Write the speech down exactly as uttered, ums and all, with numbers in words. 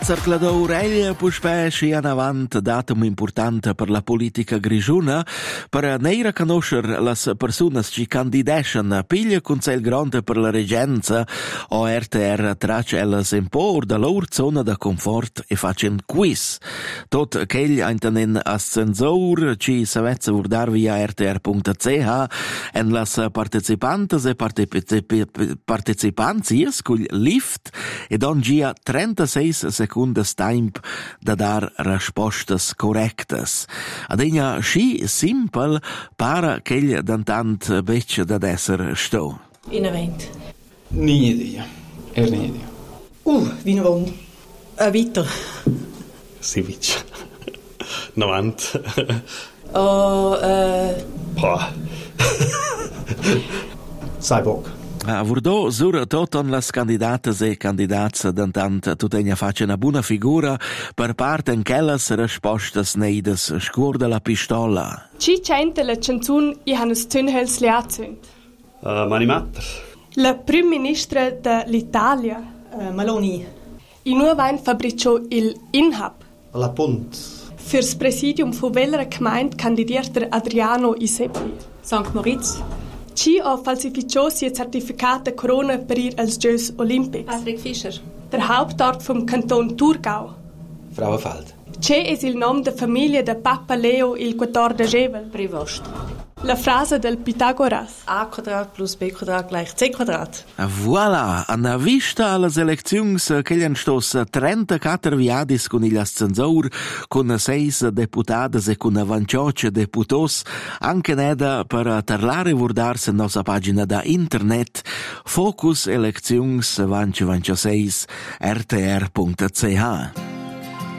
Cercla d'Aurelia Puspè sci in avant datum importante per la politica grigiuna per ne riconoscere las personas ci candideschen piglia Consell Grande per la Regenza o R T R trac ellas empor da lor zona da confort e facen quiz. Tot ch'egl eintanen ascensor ci savezza vurdar via r t r punto c h en las partecipantes e partecipantes cul lift e don gia trentasei secundes temp da dar rispostas correctas. Adegna sci simpel para ch'egl dantant bec da esser sto. In event. Ni idea. Er ni idea. Uh, vinavon. A Vito. Sivic. Novant. O, uh... Pah. Cyborg. A Vurdò sur toton las candidatas e candidats dantant tutegna faccia una buona figura per parte in quellas rispostas neides scur de la pistola. Ci cente la canzun Johannes Tönhels leazünd? Uh, Mani Matter. La prim ministra dell'Italia, uh, Maloney. I nuovain fabricò il INHAP. La Punt. Fürs Präsidium von welcher Gemeinde kandidiert der Adriano Iseppi? Sankt Moritz. Ci ha falsificò sia certificate Corona per ir als Jeux Olympics. Patrick Fischer. Der Hauptort vom Kanton Thurgau. Frauenfeld. C'è è il nome della famiglia de Papa Leo il quattordicevel. Prevost. La frase del Pythagoras. A quadrat plus B quadrat gleich C quadrat. Voilà, a vista alle eleczions che gli stos trentaquattro viadis con il ascensor, con seis deputadas e con ventotto deputos, anche neda per parlare vordarsi nostra pagina da internet Focus Elections duemilaventisei r t r punto c h.